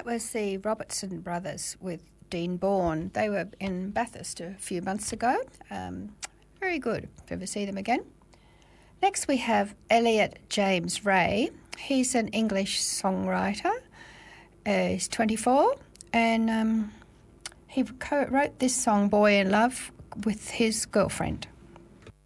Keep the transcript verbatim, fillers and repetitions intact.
that was the Robertson Brothers with Dean Bourne. They were in Bathurst a few months ago. Um, very good, if you ever see them again. Next we have Elliot James Ray. He's an English songwriter. Uh, he's twenty-four, and um, he co- wrote this song, Boy in Love, with his girlfriend.